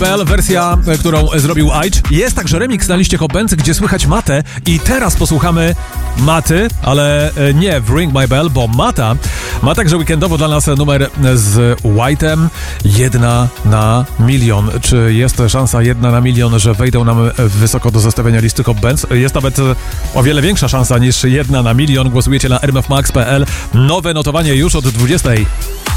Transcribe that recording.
RMF.pl, wersja, którą zrobił Aitch. Jest także remix na liście Hot Bands, gdzie słychać Matę i teraz posłuchamy Maty, ale nie w Ring My Bell, bo Mata ma także weekendowo dla nas numer z White'em 1 na milion. Czy jest szansa 1 na milion, że wejdą nam wysoko do zestawienia listy Hot Bands? Jest nawet o wiele większa szansa niż 1 na milion. Głosujecie na rmfmax.pl. Nowe notowanie już od 20.